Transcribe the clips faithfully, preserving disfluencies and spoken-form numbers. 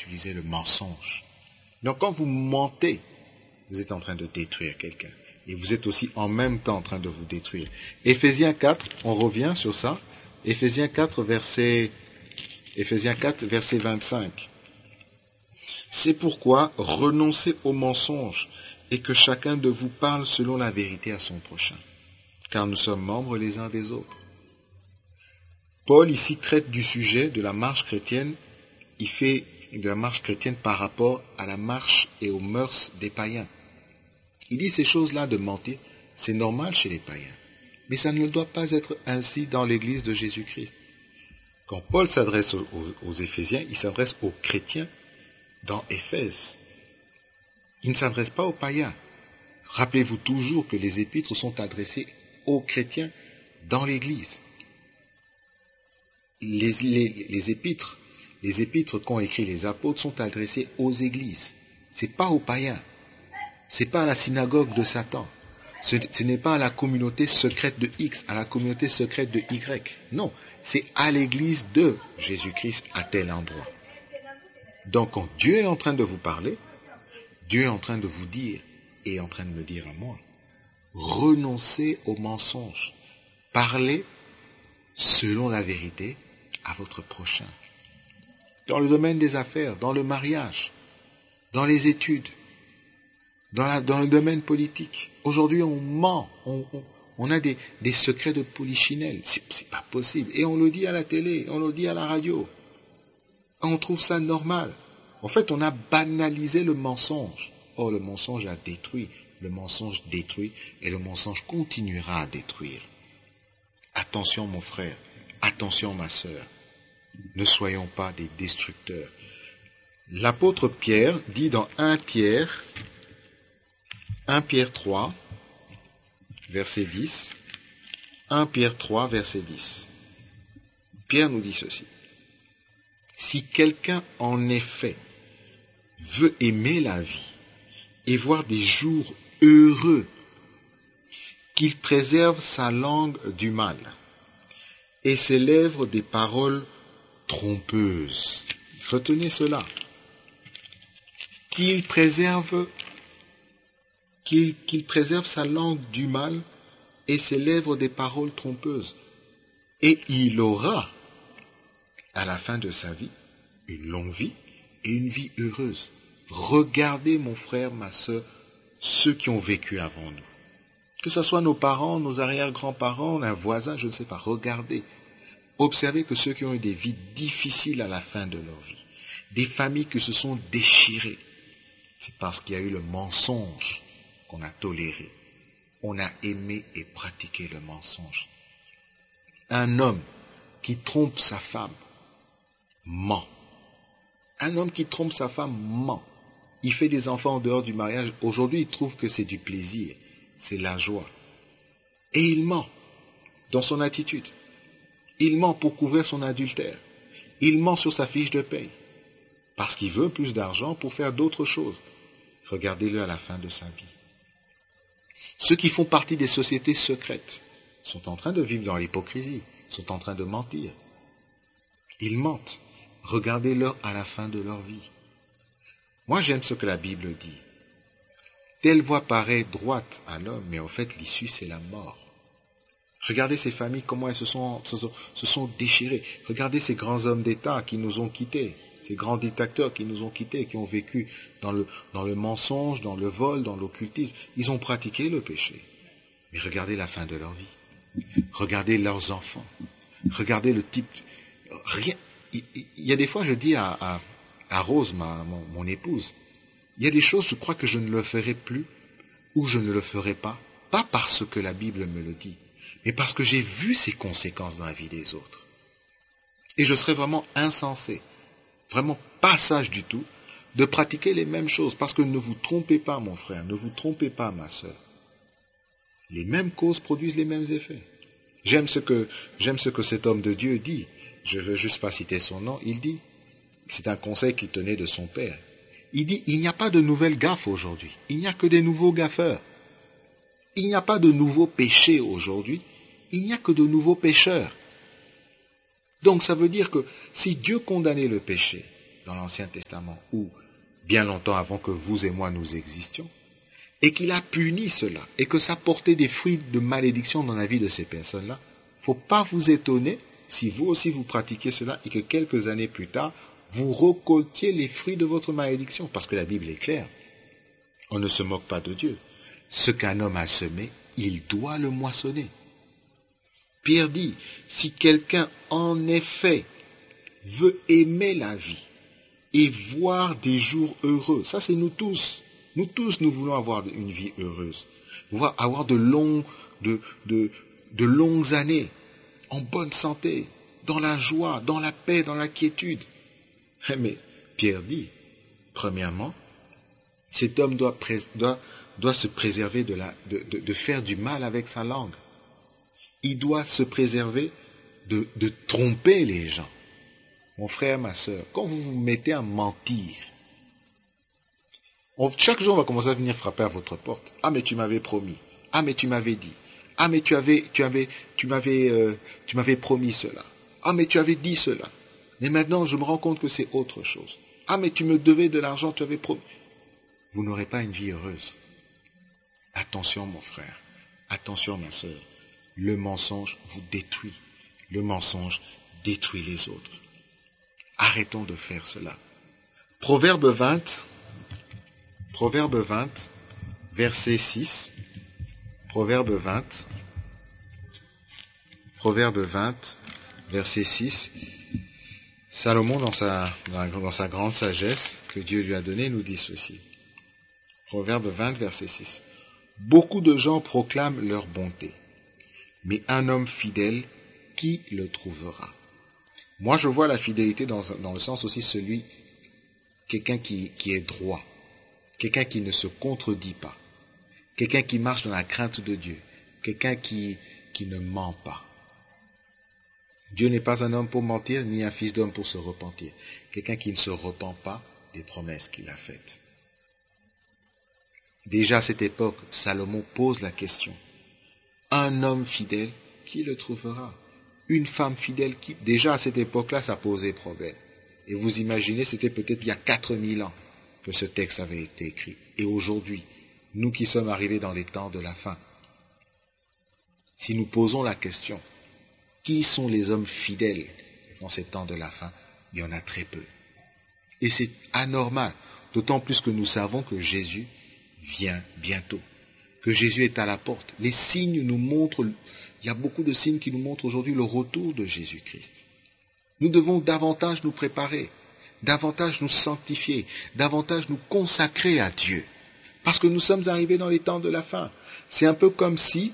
utiliser le mensonge. Donc quand vous mentez, vous êtes en train de détruire quelqu'un. Et vous êtes aussi en même temps en train de vous détruire. Éphésiens quatre, on revient sur ça. Éphésiens quatre, verset, Éphésiens quatre, verset vingt-cinq. C'est pourquoi renoncez au mensonge et que chacun de vous parle selon la vérité à son prochain. Car nous sommes membres les uns des autres. Paul ici traite du sujet de la marche chrétienne. Il fait de la marche chrétienne par rapport à la marche et aux mœurs des païens. Il dit ces choses-là de mentir, c'est normal chez les païens. Mais ça ne doit pas être ainsi dans l'église de Jésus-Christ. Quand Paul s'adresse aux, aux, aux Éphésiens, il s'adresse aux chrétiens dans Éphèse. Il ne s'adresse pas aux païens. Rappelez-vous toujours que les épîtres sont adressées aux chrétiens dans l'église. Les, les, les épîtres, les épîtres qu'ont écrit les apôtres sont adressées aux églises. C'est pas aux païens. C'est pas à la synagogue de Satan. Ce, ce n'est pas à la communauté secrète de X, à la communauté secrète de Y. Non, c'est à l'église de Jésus-Christ à tel endroit. Donc quand Dieu est en train de vous parler, Dieu est en train de vous dire, et est en train de me dire à moi, renoncez au mensonge. Parlez selon la vérité à votre prochain. Dans le domaine des affaires, dans le mariage, dans les études, Dans, la, dans le domaine politique. Aujourd'hui, on ment. On, on, on a des, des secrets de polichinelle. C'est, c'est pas possible. Et on le dit à la télé, on le dit à la radio. On trouve ça normal. En fait, on a banalisé le mensonge. Or, le mensonge a détruit. Le mensonge détruit et le mensonge continuera à détruire. Attention, mon frère. Attention, ma sœur. Ne soyons pas des destructeurs. L'apôtre Pierre dit dans un Pierre, un Pierre trois, verset dix, un Pierre trois, verset dix. Pierre nous dit ceci. Si quelqu'un en effet veut aimer la vie et voir des jours heureux, qu'il préserve sa langue du mal et ses lèvres des paroles trompeuses. Retenez cela. Qu'il préserve Qu'il, qu'il préserve sa langue du mal et ses lèvres des paroles trompeuses. Et il aura, à la fin de sa vie, une longue vie et une vie heureuse. Regardez, mon frère, ma sœur, ceux qui ont vécu avant nous. Que ce soit nos parents, nos arrière-grands-parents, un voisin, je ne sais pas. Regardez. Observez que ceux qui ont eu des vies difficiles à la fin de leur vie, des familles qui se sont déchirées, c'est parce qu'il y a eu le mensonge qu'on a toléré. On a aimé et pratiqué le mensonge. Un homme qui trompe sa femme ment. Un homme qui trompe sa femme ment. Il fait des enfants en dehors du mariage. Aujourd'hui, il trouve que c'est du plaisir, c'est la joie. Et il ment dans son attitude. Il ment pour couvrir son adultère. Il ment sur sa fiche de paye. Parce qu'il veut plus d'argent pour faire d'autres choses. Regardez-le à la fin de sa vie. Ceux qui font partie des sociétés secrètes sont en train de vivre dans l'hypocrisie, sont en train de mentir. Ils mentent. Regardez-le à la fin de leur vie. Moi, j'aime ce que la Bible dit. Telle voie paraît droite à l'homme, mais en fait, l'issue, c'est la mort. Regardez ces familles, comment elles se sont, se sont, se sont déchirées. Regardez ces grands hommes d'État qui nous ont quittés, ces grands dictateurs qui nous ont quittés, qui ont vécu dans le, dans le mensonge, dans le vol, dans l'occultisme. Ils ont pratiqué le péché. Mais regardez la fin de leur vie. Regardez leurs enfants. Regardez le type... Rien. Il, il y a des fois, je dis à, à, à Rose, ma, mon, mon épouse, il y a des choses, je crois que je ne le ferai plus ou je ne le ferai pas. Pas parce que la Bible me le dit, mais parce que j'ai vu ces conséquences dans la vie des autres. Et je serais vraiment insensé, vraiment pas sage du tout, de pratiquer les mêmes choses. Parce que ne vous trompez pas, mon frère, ne vous trompez pas, ma sœur. Les mêmes causes produisent les mêmes effets. J'aime ce que, j'aime ce que cet homme de Dieu dit. Je ne veux juste pas citer son nom. Il dit, c'est un conseil qu'il tenait de son père. Il dit, il n'y a pas de nouvelles gaffes aujourd'hui. Il n'y a que des nouveaux gaffeurs. Il n'y a pas de nouveaux péchés aujourd'hui. Il n'y a que de nouveaux pécheurs. Donc ça veut dire que si Dieu condamnait le péché, dans l'Ancien Testament, ou bien longtemps avant que vous et moi nous existions, et qu'il a puni cela, et que ça portait des fruits de malédiction dans la vie de ces personnes-là, il ne faut pas vous étonner si vous aussi vous pratiquez cela et que quelques années plus tard, vous récoltiez les fruits de votre malédiction, parce que la Bible est claire. On ne se moque pas de Dieu. Ce qu'un homme a semé, il doit le moissonner. Pierre dit, si quelqu'un en effet veut aimer la vie et voir des jours heureux, ça c'est nous tous, nous tous nous voulons avoir une vie heureuse, avoir de, longs, de, de, de longues années en bonne santé, dans la joie, dans la paix, dans la quiétude. Mais Pierre dit, premièrement, cet homme doit, doit, doit se préserver de, la, de, de, de faire du mal avec sa langue. Il doit se préserver de, de tromper les gens. Mon frère, ma soeur, quand vous vous mettez à mentir, on, chaque jour on va commencer à venir frapper à votre porte. Ah mais tu m'avais promis. Ah mais tu m'avais dit. Ah mais tu avais, tu avais, tu m'avais, euh, tu m'avais promis cela. Ah mais tu avais dit cela. Mais maintenant je me rends compte que c'est autre chose. Ah mais tu me devais de l'argent, tu avais promis. Vous n'aurez pas une vie heureuse. Attention mon frère, attention ma soeur. Le mensonge vous détruit. Le mensonge détruit les autres. Arrêtons de faire cela. Proverbe vingt, Proverbe vingt, verset six. Proverbe vingt, Proverbe vingt, verset six. Salomon, dans sa, dans sa grande sagesse que Dieu lui a donnée, nous dit ceci. Proverbe vingt, verset six. Beaucoup de gens proclament leur bonté, mais un homme fidèle, qui le trouvera? Moi, je vois la fidélité dans, dans le sens aussi celui, quelqu'un qui, qui est droit, quelqu'un qui ne se contredit pas, quelqu'un qui marche dans la crainte de Dieu, quelqu'un qui, qui ne ment pas. Dieu n'est pas un homme pour mentir, ni un fils d'homme pour se repentir. Quelqu'un qui ne se repent pas des promesses qu'il a faites. Déjà à cette époque, Salomon pose la question. Un homme fidèle, qui le trouvera? Une femme fidèle, qui... Déjà à cette époque-là, ça posait problème. Et vous imaginez, c'était peut-être il y a quatre mille ans que ce texte avait été écrit. Et aujourd'hui, nous qui sommes arrivés dans les temps de la fin, si nous posons la question, qui sont les hommes fidèles dans ces temps de la fin? Il y en a très peu. Et c'est anormal, d'autant plus que nous savons que Jésus vient bientôt, que Jésus est à la porte. Les signes nous montrent, il y a beaucoup de signes qui nous montrent aujourd'hui le retour de Jésus-Christ. Nous devons davantage nous préparer, davantage nous sanctifier, davantage nous consacrer à Dieu, parce que nous sommes arrivés dans les temps de la fin. C'est un peu comme si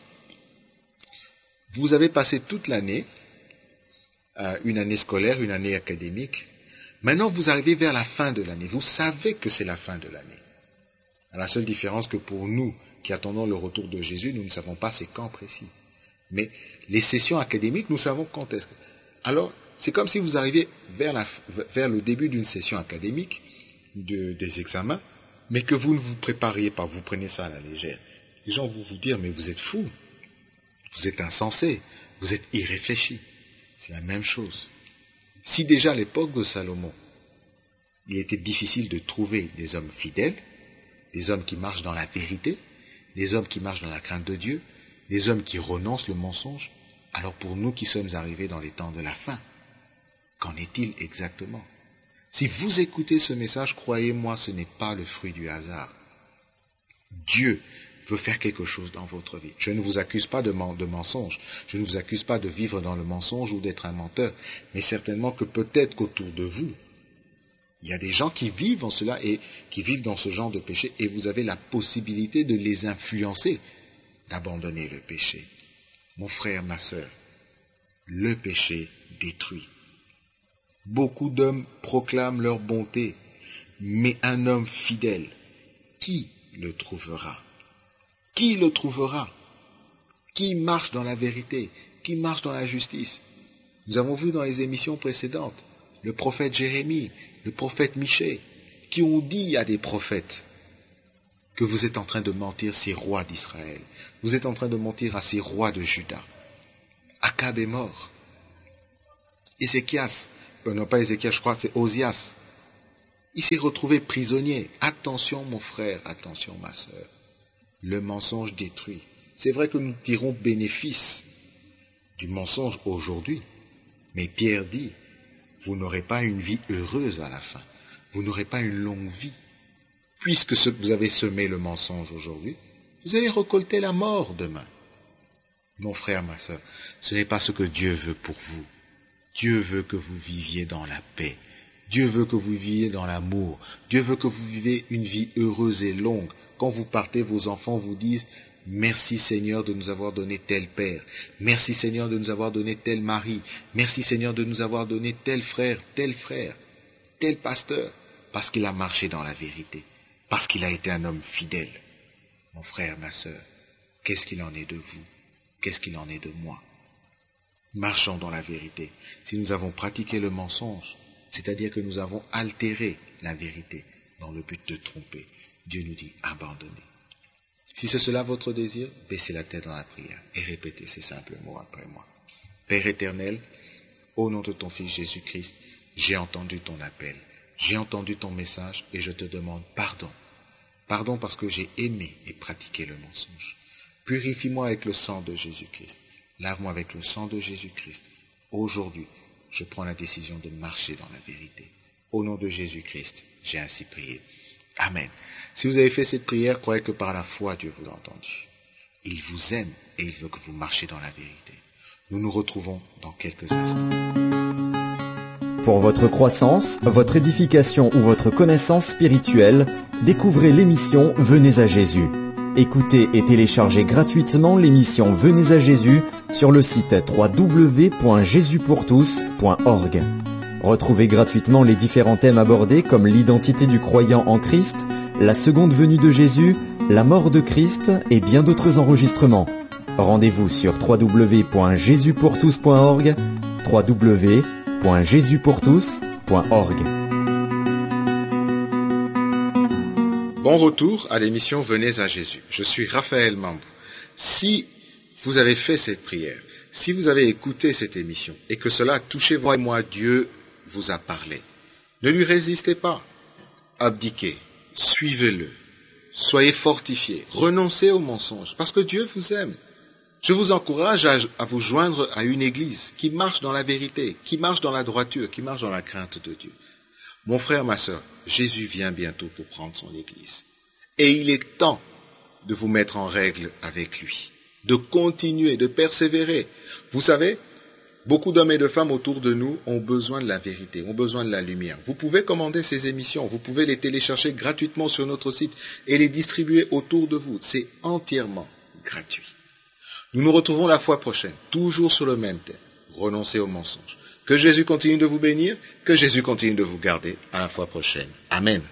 vous avez passé toute l'année, euh, une année scolaire, une année académique. Maintenant, vous arrivez vers la fin de l'année. Vous savez que c'est la fin de l'année. À la seule différence que pour nous, qui attendons le retour de Jésus, nous ne savons pas c'est quand précis. Mais les sessions académiques, nous savons quand est-ce que... Alors, c'est comme si vous arriviez vers, la, vers le début d'une session académique, de, des examens, mais que vous ne vous prépariez pas, vous prenez ça à la légère. Les gens vont vous dire, mais vous êtes fous. Vous êtes insensé, vous êtes irréfléchi. C'est la même chose. Si déjà à l'époque de Salomon, il était difficile de trouver des hommes fidèles, des hommes qui marchent dans la vérité, des hommes qui marchent dans la crainte de Dieu, des hommes qui renoncent le mensonge, alors pour nous qui sommes arrivés dans les temps de la fin, qu'en est-il exactement? Si vous écoutez ce message, croyez-moi, ce n'est pas le fruit du hasard. Dieu veut faire quelque chose dans votre vie. Je ne vous accuse pas de, men- de mensonge, je ne vous accuse pas de vivre dans le mensonge ou d'être un menteur, mais certainement que peut-être qu'autour de vous, il y a des gens qui vivent en cela et qui vivent dans ce genre de péché et vous avez la possibilité de les influencer, d'abandonner le péché. Mon frère, ma sœur, le péché détruit. Beaucoup d'hommes proclament leur bonté, mais un homme fidèle, qui le trouvera? Qui le trouvera? Qui marche dans la vérité? Qui marche dans la justice? Nous avons vu dans les émissions précédentes le prophète Jérémie, le prophète Michée, qui ont dit à des prophètes que vous êtes en train de mentir ces rois d'Israël. Vous êtes en train de mentir à ces rois de Juda. Akab est mort. Ézéchias, euh, non pas Ézéchias, je crois, c'est Osias. Il s'est retrouvé prisonnier. Attention mon frère, attention ma sœur. Le mensonge détruit. C'est vrai que nous tirons bénéfice du mensonge aujourd'hui. Mais Pierre dit, vous n'aurez pas une vie heureuse à la fin. Vous n'aurez pas une longue vie. Puisque ce que vous avez semé le mensonge aujourd'hui, vous allez récolter la mort demain. Mon frère, ma sœur, ce n'est pas ce que Dieu veut pour vous. Dieu veut que vous viviez dans la paix. Dieu veut que vous viviez dans l'amour. Dieu veut que vous viviez une vie heureuse et longue. Quand vous partez, vos enfants vous disent « Merci Seigneur de nous avoir donné tel père. Merci Seigneur de nous avoir donné tel mari. Merci Seigneur de nous avoir donné tel frère, tel frère, tel pasteur. » Parce qu'il a marché dans la vérité. Parce qu'il a été un homme fidèle. Mon frère, ma sœur, qu'est-ce qu'il en est de vous? Qu'est-ce qu'il en est de moi? Marchons dans la vérité. Si nous avons pratiqué le mensonge, c'est-à-dire que nous avons altéré la vérité dans le but de tromper, Dieu nous dit abandonnez. Si c'est cela votre désir, baissez la tête dans la prière et répétez ces simples mots après moi. Père éternel, au nom de ton Fils Jésus-Christ, j'ai entendu ton appel, j'ai entendu ton message et je te demande pardon. Pardon parce que j'ai aimé et pratiqué le mensonge. Purifie-moi avec le sang de Jésus-Christ. Lave-moi avec le sang de Jésus-Christ. Aujourd'hui, je prends la décision de marcher dans la vérité. Au nom de Jésus-Christ, j'ai ainsi prié. Amen. Si vous avez fait cette prière, croyez que par la foi, Dieu vous a entendu. Il vous aime et il veut que vous marchiez dans la vérité. Nous nous retrouvons dans quelques instants. Pour votre croissance, votre édification ou votre connaissance spirituelle, découvrez l'émission Venez à Jésus. Écoutez et téléchargez gratuitement l'émission Venez à Jésus sur le site w w w point jésus pour tous point org. Retrouvez gratuitement les différents thèmes abordés comme l'identité du croyant en Christ, la seconde venue de Jésus, la mort de Christ et bien d'autres enregistrements. Rendez-vous sur w w w point jésus pour tous point org, w w w point jésus pour tous point org. Bon retour à l'émission Venez à Jésus. Je suis Raphaël Mambou. Si vous avez fait cette prière, si vous avez écouté cette émission et que cela a touché vous et moi, Dieu vous a parlé, ne lui résistez pas. Abdiquez, suivez-le, soyez fortifiés, renoncez aux mensonges parce que Dieu vous aime. Je vous encourage à, à vous joindre à une église qui marche dans la vérité, qui marche dans la droiture, qui marche dans la crainte de Dieu. Mon frère, ma sœur, Jésus vient bientôt pour prendre son église. Et il est temps de vous mettre en règle avec lui, de continuer, de persévérer. Vous savez, beaucoup d'hommes et de femmes autour de nous ont besoin de la vérité, ont besoin de la lumière. Vous pouvez commander ces émissions, vous pouvez les télécharger gratuitement sur notre site et les distribuer autour de vous. C'est entièrement gratuit. Nous nous retrouvons la fois prochaine, toujours sur le même thème, renoncer aux mensonges. Que Jésus continue de vous bénir, que Jésus continue de vous garder. À la fois prochaine. Amen.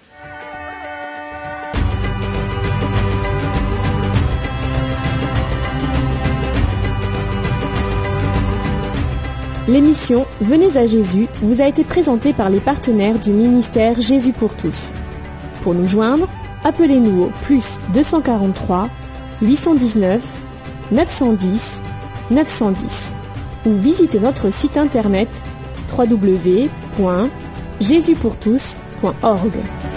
L'émission Venez à Jésus vous a été présentée par les partenaires du ministère Jésus pour tous. Pour nous joindre, appelez-nous au plus deux cent quarante-trois, huit cent dix-neuf, neuf cent dix, neuf cent dix ou visitez notre site internet w w w point jésus pour tous point org.